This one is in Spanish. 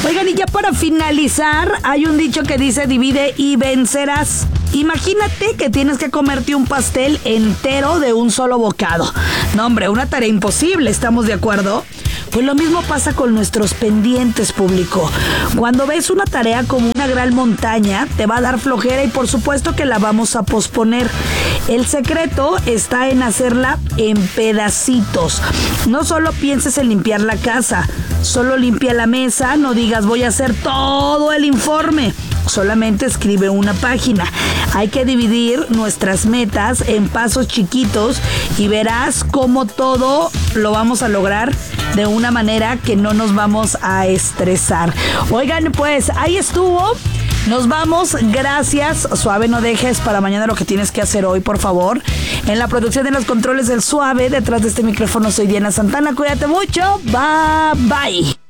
Oigan, y ya para finalizar, hay un dicho que dice divide y vencerás. Imagínate que tienes que comerte un pastel entero de un solo bocado. No, hombre, una tarea imposible, ¿estamos de acuerdo? Pues lo mismo pasa con nuestros pendientes, público. Cuando ves una tarea como una gran montaña, te va a dar flojera y por supuesto que la vamos a posponer. El secreto está en hacerla en pedacitos. No solo pienses en limpiar la casa, solo limpia la mesa, no digas voy a hacer todo el informe. Solamente escribe una página. Hay que dividir nuestras metas en pasos chiquitos y verás cómo todo lo vamos a lograr de una manera que no nos vamos a estresar. Oigan, pues ahí estuvo. Nos vamos, gracias. Suave, no dejes para mañana lo que tienes que hacer hoy, por favor. En la producción de los controles del Suave, detrás de este micrófono soy Diana Santana. Cuídate mucho. Bye, bye.